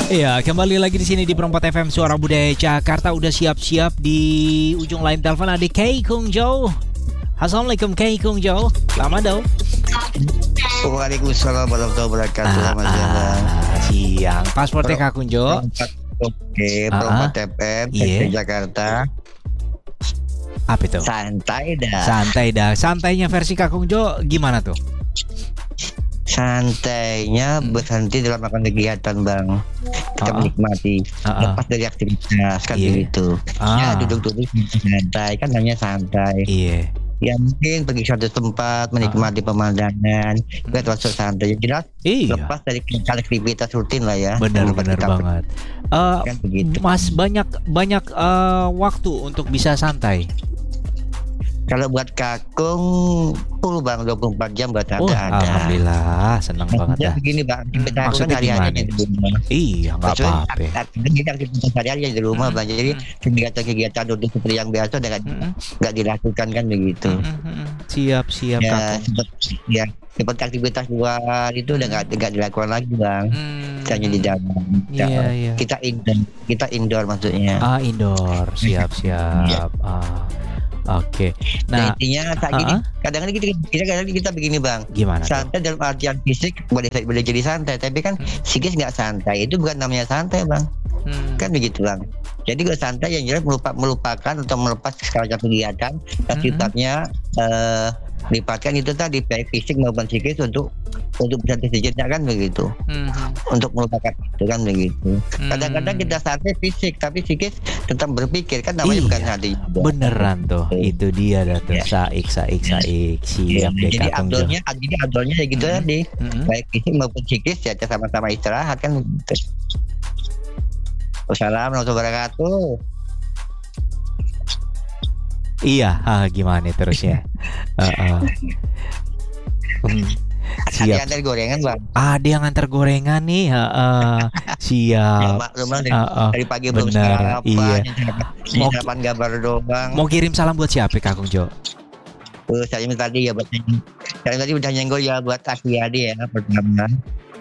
Iya, kembali lagi di sini di Perempat FM Suara Budaya Jakarta. Udah siap-siap di ujung lain telepon ada Kei Kung Jo. Assalamualaikum Kei Kung Jo. Lama dong. Waalaikumsalam warahmatullahi wabarakatuh. Selamat siang, Bang. Siang. Pasportnya Kak Kung Jo. Oke, Perempat FM Jakarta. Apa itu? Santai dah. Santai dah. Santainya versi Kak Kung Jo gimana tuh? Santainya berhenti dalam melakukan kegiatan, Bang. Kita menikmati, lepas dari aktivitas kan begitu. Ya duduk-duduk santai, kan namanya santai. Iya. Ya mungkin pergi suatu tempat menikmati pemandangan, kita termasuk santai. Yang jelas lepas dari aktivitas rutin lah ya. Benar banget. Kan begitu. Mas banyak waktu untuk bisa santai. Kalau buat Kakung full, Bang, 24 jam buat ada. Alhamdulillah, senang banget ya. Begini, Bang, kita kan maksudnya hari-hari di rumah. Iya, nggak apa-apa. Kita aktivitas hari-hari di rumah, Bang. Jadi kegiatan untuk seperti yang biasa udah nggak dilakukan kan begitu. Siap, ya, seperti aktivitas luar itu udah nggak dilakukan lagi, Bang. Hanya di dalam. Iya. Kita indoor maksudnya. Indoor, siap. Oke. Nah, intinya tak gini. Kadang-kadang kita begini, Bang. Gimana? Santai dalam artian fisik boleh jadi santai, tapi kan psikis nggak santai. Itu bukan namanya santai, Bang. Kan begitu, Bang. Jadi kalau santai yang jelas melupakan atau melepas segala kegiatan yang sifatnya lipatkan itu tadi baik fisik maupun psikis untuk bisa sejenak kan begitu. Untuk melupakan itu kan begitu. Kadang-kadang kita santai fisik tapi psikis tetap berpikir, kan namanya bukan santai. Beneran tuh. Itu dia dah tuh. Saik. Siap deh Kak Kung Jo. Jadi abdolnya ya gitu tadi. Baik fisik maupun psikis ya sama-sama istirahat kan gitu. Wassalamualaikum warahmatullahi wabarakatuh. Iya, gimana terus ya? Siap. Ada yang gorengan, Bang. Ada yang antar gorengan nih. Siap. Dari pagi belum sarapan. Iya. Sarapan gambar doang. Mau kirim salam buat siapa, Kak Kung Jo? Saya tadi ya udah nyenggol ya buat Aswiyadi ya pertama.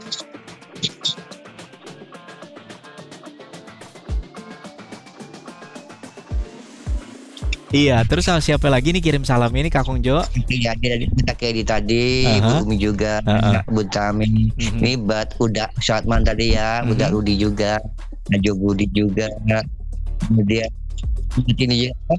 Iya, terus sama siapa lagi nih kirim salam ini Kak Kung Jo? Iya, kita kayak tadi, Ibu Umi juga, Bu Tami, ini udah Syatman tadi ya, udah Rudi juga, Najwa Budi juga, kemudian ini juga.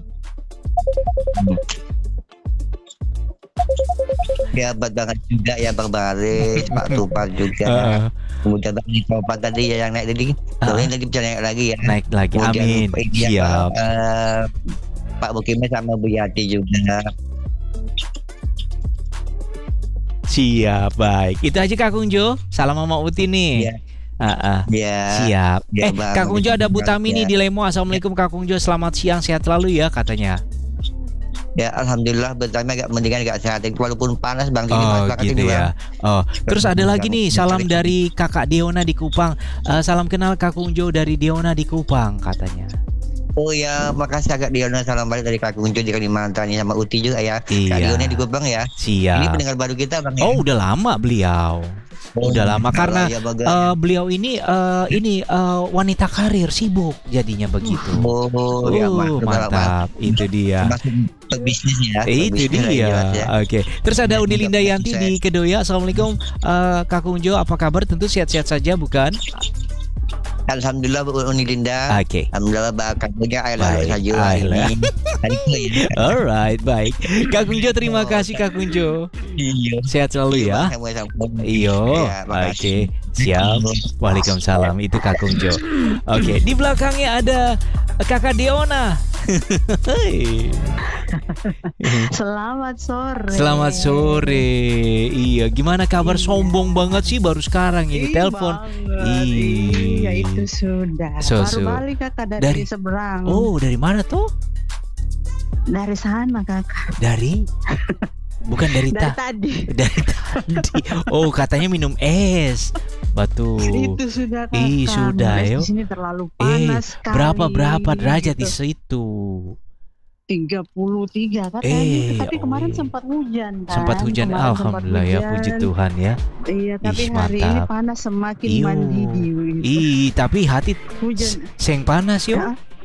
Ya, banget juga ya Bang Baris, Pak Tupar juga. Kemudian Bang Nikopan tadi ya yang naik tadi, tadi bisa naik lagi ya. Naik lagi, amin. Siap. Pak Bukime sama Bu Yati juga. Siap, baik. Itu aja Kak Kung Jo. Salam sama Uti nih. Siap. Kak Kung Jo ada Bu Tami nih di Lemo. Assalamualaikum Kak Kung Jo. Selamat siang, sehat selalu ya katanya. Ya alhamdulillah, bertanya agak mendingan agak sehat walaupun panas, Bang. Gitu ya. Terus ada lagi nih salam dari Kakak Deona di Kupang. Salam kenal Kak Kung Jo dari Deona di Kupang katanya. Oh ya, makasih Kak Diona, salam balik dari Kak Kung Jo di Kalimantan sama Uti juga ya. Iya. Kak Diona di Kupang ya. Siap. Ini pendengar baru kita, Bang. Oh, udah lama beliau. Udah lama karena beliau ini wanita karir, sibuk jadinya begitu. Ya, mantap. Itu dia. Bisnis ya. Itu dia. Oke. Terus ada Uni Linda Yanti di Kedoya. Assalamualaikum Kak Kung Jo, apa kabar? Tentu sehat-sehat saja bukan? Alhamdulillah Bu Uni Linda. Oke. Alhamdulillah bahagia saja ini. Alright, baik. Kak Kung Jo, terima kasih Kak Kung Jo. Iya. Sehat selalu ya. Iyo. Oke. Siap. Waalaikumsalam. Itu Kak Kung Jo. Oke. Di belakangnya ada Kakak Deona. Selamat sore. Iya, gimana kabar? Sombong banget sih baru sekarang ini telepon. Iya, itu sudah. Baru balik Kakak dari seberang. Oh, dari mana tuh? Dari sana Kakak. Dari? Bukan dari tadi. Dari tadi. Oh, katanya minum es. Betul. Itu sudah Kakak. Sudah ya. Di sini terlalu panas sekali. Berapa derajat di situ? 33 katanya. Tapi kemarin sempat hujan kan. Sempat hujan, alhamdulillah ya, puji Tuhan ya. Iya, tapi hari ini panas semakin mendidih Tapi hati seng panas yo.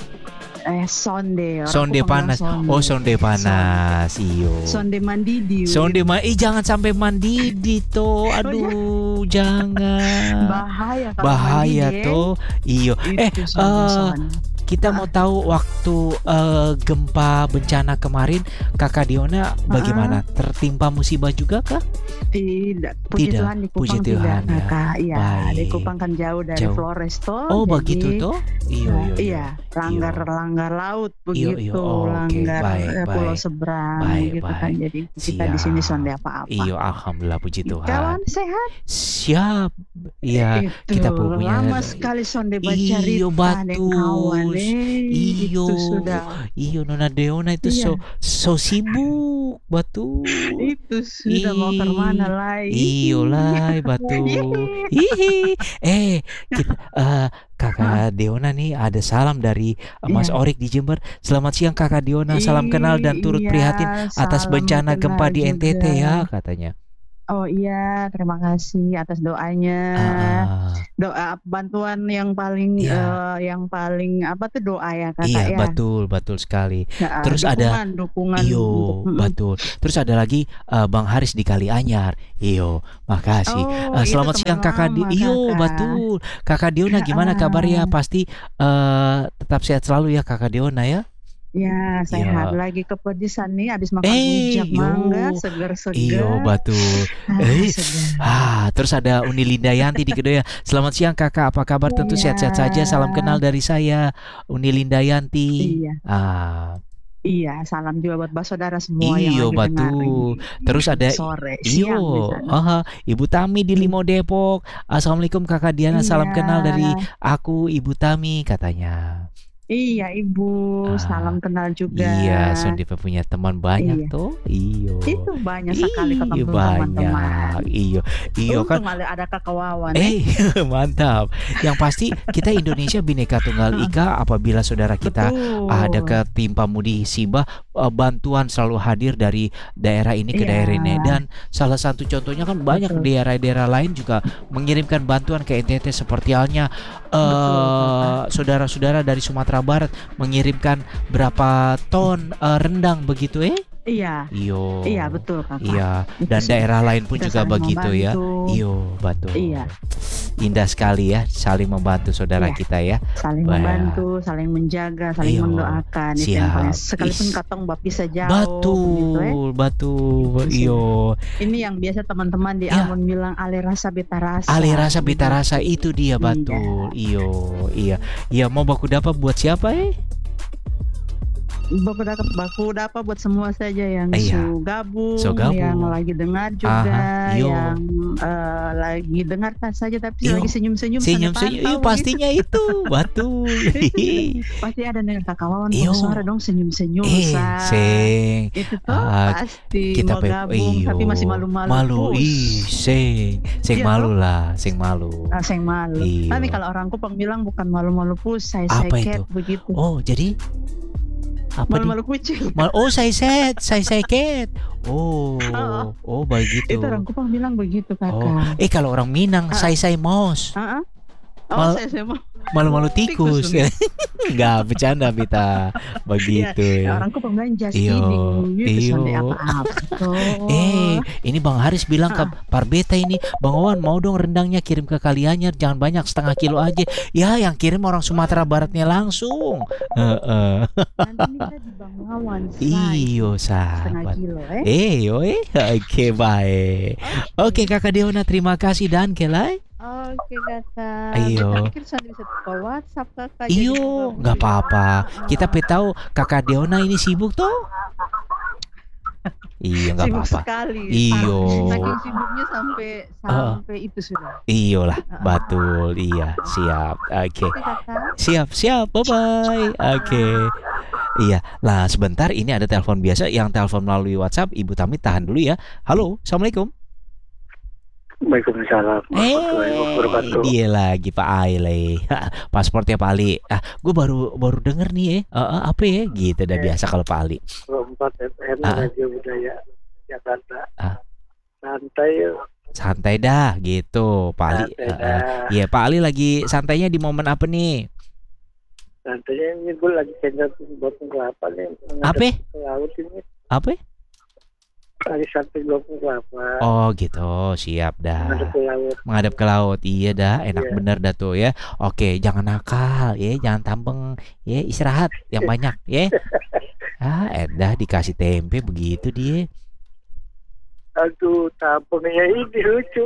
Sonde panas. Oh, sonde panas. Iyo. Sonde mandidi. Jangan sampai mandidi toh. Aduh, jangan. Bahaya toh. Iyo. Kita mau tahu waktu gempa bencana kemarin Kakak Diona bagaimana? Tertimpa musibah juga kah? Tidak. Puji Tuhan di Kupang tidak, Kakak. Iya, di Kupang kan jauh dari Flores toh. Oh, begitu toh? Iya, langgar laut begitu, langgar pulau seberang gitu kan. Jadi kita di sini sonde apa-apa. Iya, alhamdulillah puji Tuhan. Kawan sehat? Siap. Iya, kita punya lama sekali sonde baca cerita dengan kawan. Iyo Nona Deona itu so sibuk batu. Itu sudah mau ke mana lagi? Iyo lah batu. Kita, Kakak Deona nih ada salam dari Mas Orik di Jember. Selamat siang Kakak Deona, salam kenal dan turut prihatin atas bencana gempa di NTT ya katanya. Oh iya, terima kasih atas doanya. Doa bantuan yang paling apa tuh doa ya Kakak ya. Iya, betul sekali. Terus dukungan betul. Terus ada lagi Bang Haris di Kalianyar. Makasih. Selamat siang Kakak betul. Kakak Diona gimana kabarnya? Pasti tetap sehat selalu ya Kakak Diona ya. Ya, sehat lagi kepedesan nih habis makan rujak mangga segar-segar. Iya, betul. Terus ada Uni Lindayanti di Kedoya. Selamat siang Kakak, apa kabar? Tentu sehat-sehat saja. Salam kenal dari saya, Uni Lindayanti. Iya, salam juga buat saudara semua yang lagi dengar. Terus ada Ibu Tami di Limo Depok. Assalamualaikum Kakak Diana, salam kenal dari aku Ibu Tami katanya. Iya Ibu, salam kenal juga. Iya, Sonde punya teman banyak tuh. Iyo. Itu banyak sekali ketemu teman-teman. Iyo kan. Ada Kakak Wawan. Mantap. Yang pasti kita Indonesia Bhinneka Tunggal Ika. Apabila saudara kita ada ketimpa musibah, bantuan selalu hadir dari daerah ini ke daerah ini. Dan salah satu contohnya kan banyak daerah-daerah lain juga mengirimkan bantuan ke NTT seperti halnya saudara-saudara dari Sumatera Barat mengirimkan berapa ton rendang begitu Iya. Iya betul Kakak. Iya, dan daerah lain pun juga begitu ya. Betul. Iya. Indah sekali ya, saling membantu saudara kita ya. Saling membantu, saling menjaga, saling mendoakan. Sekalipun katong bisa jauh. Betul. Ini yang biasa teman-teman di Ambon bilang ale rasa beta rasa. Ale rasa beta rasa itu dia betul. Iya. Mau baku dapat buat siapa Baku dapat buat semua saja yang gabung, yang lagi dengar juga, yang lagi dengarkan saja tapi lagi senyum-senyum. Pastinya itu, betul. Pasti ada dengan Kakak Wawan suara dong senyum-senyum. Itu tuh pasti kita mau gabung tapi masih malu-malu. Seng malu lah, seng malu. Tapi kalau orang Kupang bilang bukan malu-malu pus, saya seket begitu. Oh, jadi malu-malu kucing. Saya seket. Oh begitu. Itu orang Kupang bilang begitu Kakak. Kalau orang Minang saya mos. Saya mau malu-malu tikus. Enggak bercanda kita begitu ya. Orang Kupang bilang just kidding gitu apa-apa. Ini Bang Haris bilang ke Parbeta ini, Bang Wawan mau dong rendangnya kirim ke Kalianyar, jangan banyak, setengah kilo aja. Ya, yang kirim orang Sumatera Baratnya langsung. Nanti kita di Bang Wawan. Sahabat. Setengah kilo Oke, baik. Oke, Kakak Deona, terima kasih dan Kelai. Oke Kakak. Kita pikir sudah bisa ke WhatsApp Kakak. Nggak apa-apa. Kita tahu Kakak Deona ini sibuk tuh. Nggak apa-apa. Sibuk sekali. Saking sibuknya sampai itu sudah. Iyalah, betul. Siap. Oke. Siap. Bye-bye. Oke. Iya, lah sebentar ini ada telepon biasa yang telepon melalui WhatsApp. Ibu Tami tahan dulu ya. Halo, Assalamualaikum. Waalaikumsalam. Dia lagi Pak Ale. Pasportnya Pak Ali. Gue baru denger nih apa ya? Gitu udah biasa kalau Pak Ali. 4 FM Radio Budaya Jakarta. Santai Santai dah gitu, Pak Ali. Iya, Pak Ali lagi santainya di momen apa nih? Santainya ini gue lagi sendok potong kelapa nih. Apa? Laut ini. Apa? Lagi santai potong kelapa. Oh gitu, siap dah. Menghadap ke laut. Iya dah, enak bener dah tuh ya. Oke, jangan nakal ya, jangan tambeng ya, istirahat yang banyak ya. Dah dikasih tempe begitu dia. Aduh, tampangnya ini lucu.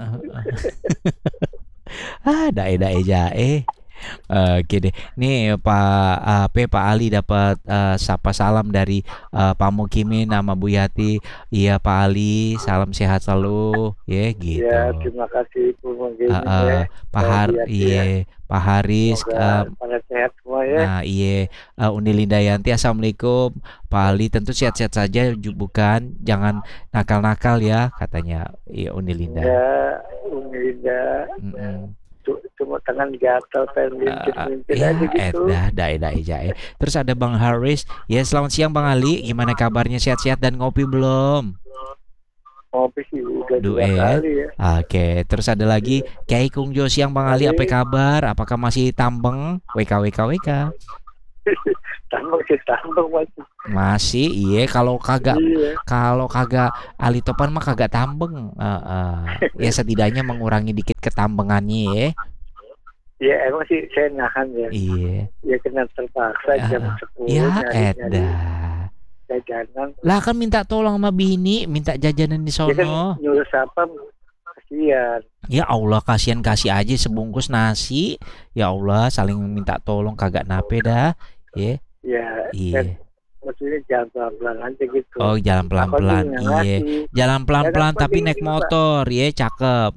Dae jae. Oke deh. Nih Pak Ali dapat sapa salam dari Pak Mukimin nama Bu Yati. Iya Pak Ali, salam sehat selalu ya gitu. Ya, terima kasih Bu Mukimin ya. Pak Haris pada sehat semua ya. Nah, Uni Lindayanti, assalamualaikum. Pak Ali tentu sehat-sehat saja, bukan? Jangan nakal-nakal ya, katanya. Iya, Uni Linda. Ya, Uni Linda. Cuma tangan gatal, pengen mimpin aja gitu. Dae jae. Terus ada Bang Haris. Ya, selamat siang Bang Ali. Gimana kabarnya, sehat-sehat dan ngopi belum? Ngopi sih udah 2 kali ya. Oke, terus ada lagi Kiai Kungjo, siang Bang Ali, apa kabar? Apakah masih tambeng? WK. Tambeng masih. Masih, iya. Kalau kagak Ali Topan mah kagak tambeng. Ya setidaknya mengurangi dikit ketambengannya ya. Iya, emang sih saya nahan ya. Iya. Ya kena terpaksa jam 10. Ya jajanan. Lah kan minta tolong sama bini, minta jajanan di sono. Ya kan nyuruh siapa, kasihan. Ya Allah, kasihan, kasih aja sebungkus nasi. Ya Allah, saling minta tolong kagak nape dah. Ya. Iya. Maksudnya jalan pelan-pelan aja gitu. Oh, jalan pelan-pelan. Iya. Jalan pelan-pelan tapi naik motor, ya, cakep.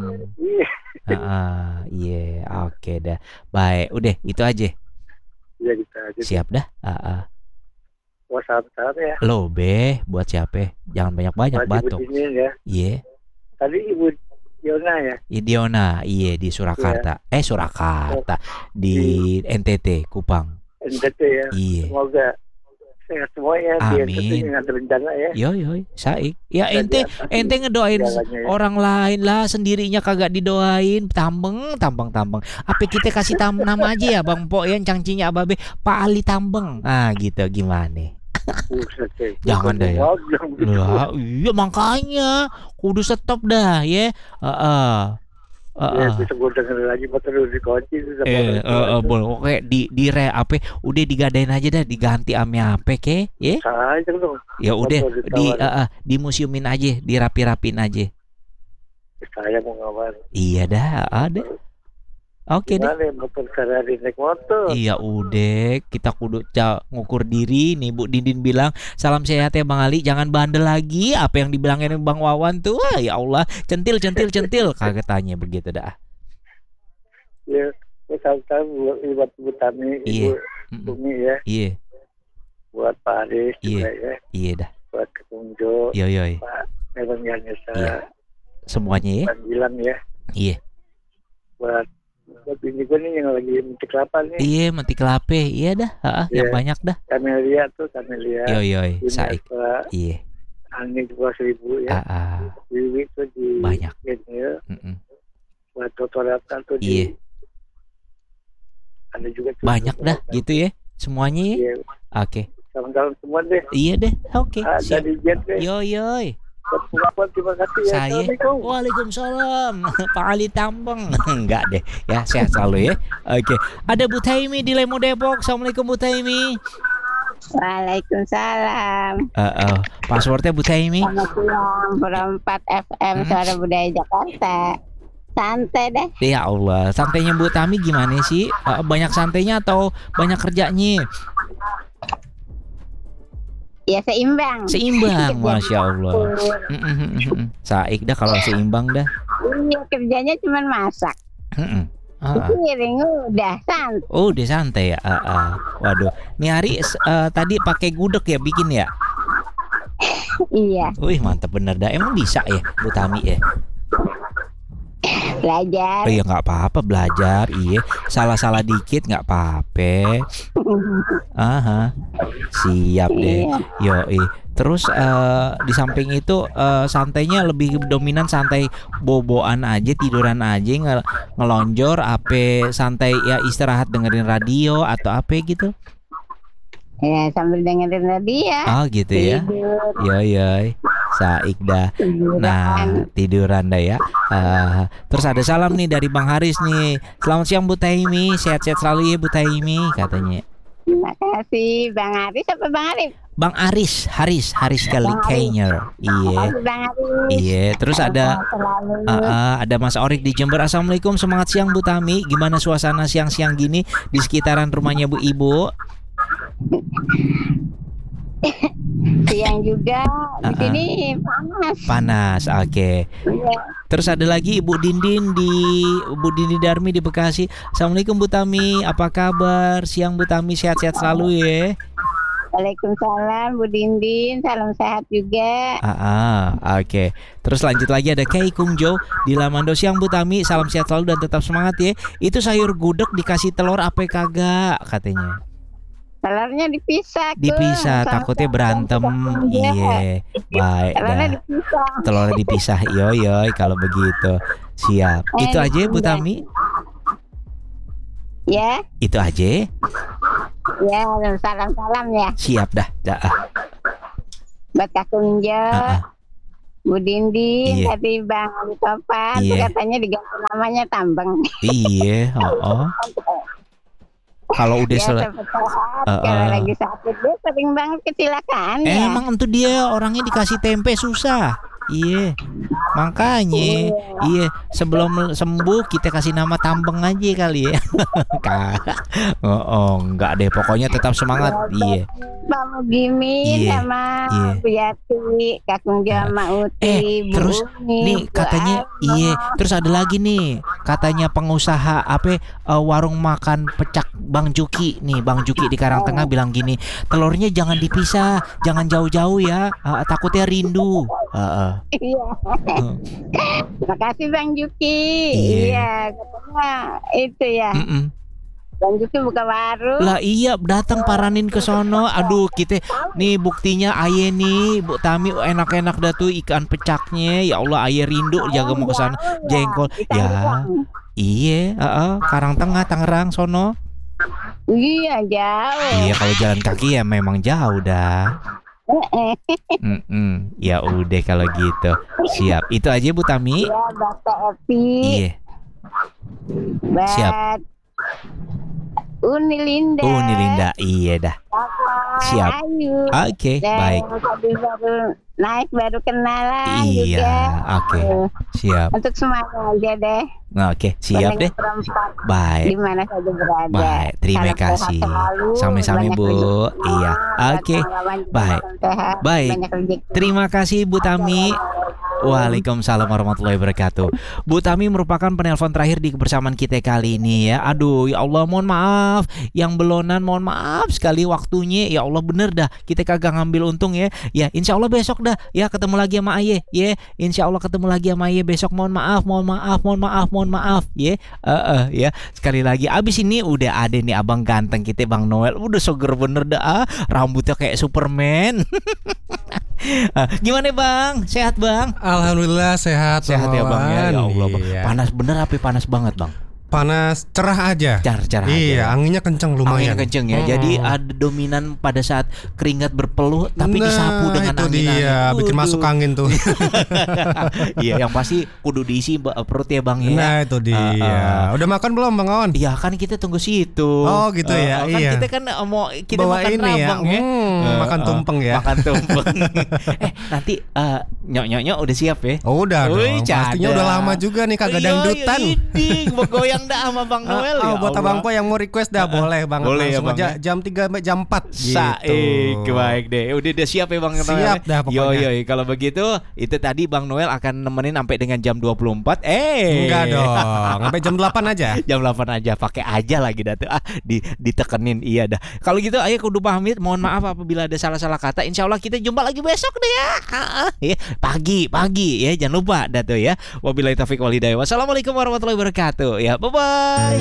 Iya. Oke dah. Baik, udah itu aja. Iya, gitu aja. Siap dah. Buat sahabat ya. Lo buat siapa? Jangan banyak-banyak batuk. Iya. Tadi Ibu Diona ya? Diona, iya di Surakarta. Yeah. Surakarta di NTT, Kupang. NTT ya. Iya. Semoga sehat semuanya. Amin. Dengan rencana ya. Yo, saik. Ya ente ngedoain orang lain lah, sendirinya kagak didoain. Tambeng. Apa kita kasih nama aja ya Bang Po yang cangcinya ababe Pak Ali Tambeng. Gitu gimana? Jangan dah ya. Iya makanya kudu stop dah ya. Bisa gue denger lagi motor dikunci. Boleh. Oke udah digadain aja dah, diganti ame apa ke? Ya. Ya udah dimuseumin aja, dirapi-rapin aja. Saya mau ngabar. Iya dah, ada. Oke deh. Motor Ferrari naik motor. Iya udah, kita kudu ngukur diri nih. Bu Dindin bilang salam sehat ya Bang Ali, jangan bandel lagi. Apa yang dibilangin Bang Wawan tuh, ya Allah, centil. Kagak tanya begitu dah. Ya, tahu buat Bu Tami, Ibu Bumi ya. Iya. Buat Pak Aris juga ya. Iya dah. Buat Kekunjo. Yo. Pak Melon Yanesa. Iya. Semuanya ya. Bilang ya. Iya. Buat ini gue nih yang lagi metik kelapa nih. Iya, metik kelapa. Iya dah, yang banyak dah. Kamelia. Yo, saik. Iya. Ani 2.000 ya. Wiwi tuh di banyak. Buat Totoratan tuh di. Ada juga tuh. Banyak dah gitu ya. Semuanya ya. Iya. Oke. Sama-sama semua deh. Iya deh. Oke. Siap. Yo. Terima kasih ya. Saya. Waalaikumsalam. Pak Ali Tambeng. Enggak deh. Ya, sehat selalu ya. Oke. Ada Bu Taimi di Lemo Depok. Assalamualaikum Bu Taimi. Waalaikumsalam. Passwordnya Bu Taimi. Selamat siang. 4 FM Suara Budaya Jakarta. Santai deh. Ya Allah. Santainya Bu Tami gimana sih? Banyak santainya atau banyak kerjanya? Ya seimbang, Masya Allah. Saik dah kalau seimbang dah. Iya, kerjanya cuma masak. Piring udah santai. Oh, udah santai ya. Waduh, nih hari tadi pakai gudeg ya bikin ya? Iya. Wih mantep bener dah. Emang bisa ya Bu Tami ya? Belajar. Oh iya nggak apa-apa belajar. Iya. Salah-salah dikit nggak apa-apa. Siap deh. Yoi. Terus di samping itu santainya lebih dominan santai boboan aja, tiduran aja, ngelonjor, apa santai ya istirahat dengerin radio atau apa gitu? Ya sambil dengerin radio. Oh gitu ya. Yoi. Saik dah. Nah tiduran dah ya. Terus ada salam nih dari Bang Haris nih. Selamat siang Bu Taimi, sehat-sehat selalu ya Bu Taimi katanya. Terima kasih Bang Haris apa Bang Arif? Bang Haris kali kayaknya. Iya. Iya. Terus ada Mas Orik di Jember. Assalamualaikum, semangat siang Bu Tami. Gimana suasana siang-siang gini di sekitaran rumahnya Bu Ibu? Siang juga di sini panas. Oke. Yeah. Terus ada lagi Ibu Dindin Darmi di Bekasi. Assalamualaikum Bu Tami, apa kabar? Siang Bu Tami, sehat-sehat selalu ya. Waalaikumsalam Bu Dindin, salam sehat juga. Oke. Terus lanjut lagi ada Kei Kungjo di Lamando. Siang Bu Tami, salam sehat selalu dan tetap semangat ya. Itu sayur gudeg dikasih telur apa kagak katanya? Telurnya dipisah. Takutnya berantem. Iya. Baik. Telurnya dipisah. Yoi kalau begitu. Siap. Itu aja Bu Tami. Ya. Itu aja. Ya, salam ya. Siap dah. Buat Kak Kunjo, Bu Dindi, tadi Bang Ali Topan, katanya diganti namanya Tambeng. Iya. Kalau udah kalau lagi sakit dia sering banget kecelakaan ya. Emang itu dia orangnya dikasih tempe susah. Iya. Makanya sebelum sembuh kita kasih nama Tambeng aja kali ya. Enggak deh, pokoknya tetap semangat. Iya. Pak Mugimin sama Bu Yati, Kakung Jama Uti, terus nih katanya terus ada lagi nih katanya pengusaha warung makan pecak Bang Juki nih, Bang Juki di Karangtengah bilang gini, telurnya jangan dipisah, jangan jauh-jauh ya, takutnya rindu. Iya. Terima kasih Bang Juki. Iya, katanya itu ya. Bang Juki buka warung. Lah iya, datang paranin ke sono. Aduh, kita nih buktinya aye nih Bu Tami enak-enak dah tuh ikan pecaknya. Ya Allah, aye rindu jaga mau ke sana. Jengkol. Ya. Iya, Karangtengah, Tangerang sono. Iya, jauh. Iya, kalau jalan kaki ya memang jauh dah. Ya udah kalau gitu. Siap. Itu aja Bu Tami. Ya, Bapak Epi. Iya. Siap. Unilinda, iya dah. Siap. Oke, baik. Baru kenalan iya, juga. Oke. Siap. Untuk semuanya aja deh. Oke, siap deh. Baik. Dimana saja berada. Baik, terima kasih. Sama-sama Bu. Iya. Oke. Baik. Terima kasih Bu Tami. Waalaikumsalam warahmatullahi wabarakatuh. Bu Tami merupakan penelpon terakhir di kebersamaan kita kali ini ya. Aduh, ya Allah mohon maaf. Yang belonan mohon maaf sekali waktunya. Ya Allah bener dah, kita kagak ngambil untung ya. Ya insya Allah besok dah ya ketemu lagi sama Aye ya. Insya Allah ketemu lagi sama Aye besok. Mohon maaf ya. Ya sekali lagi abis ini udah ada nih abang ganteng kita Bang Noel. Udah seger bener dah. Rambutnya kayak Superman. Gimana Bang? Sehat Bang? Alhamdulillah sehat. Sehat ya Bang ya. Ya Allah Bang. Panas bener apa panas banget Bang? Panas cerah aja. Cerah iya, aja. Anginnya kenceng lumayan. Anginnya kenceng ya. Jadi ada dominan pada saat keringat berpeluh tapi disapu dengan itu angin. Dia bikin masuk angin tuh. Iya, yang pasti kudu diisi perut ya Bang ya. Nah, itu dia. Udah makan belum Bang On? Iya, kan kita tunggu situ. Oh, gitu ya. Kan iya. kita kan mau kita bawa makan ini rabang ya. Makan tumpeng ya. Makan tumpeng. Nanti nyok udah siap ya? Oh, udah dong. Pastinya udah lama juga nih kagak dangdutan. Mau goyang dah sama Bang Noel ya. Buat Abang Po yang mau request dah boleh Bang. Boleh ya Bang. Jam 3 sampai jam 4 gitu. Baik deh. Udah siap ya Bang Noel. Siap dah pokoknya. Yo, kalau begitu itu tadi Bang Noel akan nemenin sampai dengan jam 24. Enggak dong. Sampai jam 8 aja. Jam 8 aja. Pakai aja lagi dah tuh. Ditekenin iya dah. Kalau gitu ayo kudu pamit. Mohon maaf apabila ada salah-salah kata. Insyaallah kita jumpa lagi besok deh ya. Pagi ya. Jangan lupa dah tuh ya. Wabillahi taufiq wal hidayah. Wassalamualaikum warahmatullahi wabarakatuh. Ya, bye-bye.